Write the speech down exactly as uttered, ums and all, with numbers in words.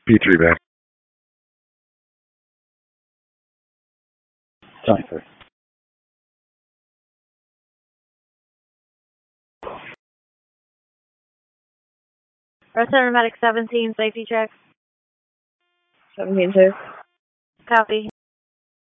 P three back. Cipher. Rest Medic seventeen, safety check. seventeen two. Copy.